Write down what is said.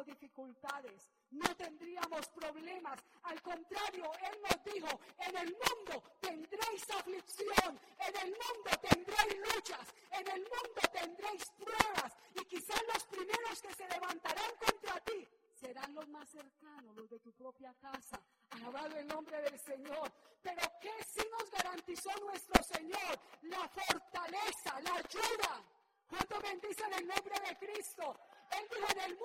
tendríamos dificultades, no tendríamos problemas. Al contrario, Él nos dijo, en el mundo tendréis aflicción, en el mundo tendréis luchas, en el mundo tendréis pruebas, y quizás los primeros que se levantarán contra ti serán los más cercanos, los de tu propia casa. Alabado el nombre del Señor. Pero ¿qué sí nos garantizó nuestro Señor? La fortaleza, la ayuda. ¿Cuántos bendicen el nombre de Cristo? Él dijo, en el mundo